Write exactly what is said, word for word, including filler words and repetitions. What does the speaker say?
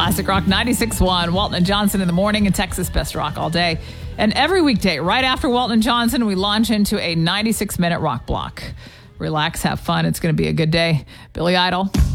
Classic Rock ninety-six point one. Walton and Johnson in the morning and Texas Best Rock all day. And every weekday, right after Walton and Johnson, we launch into a ninety-six minute rock block. Relax, have fun. It's going to be a good day. Billy Idol.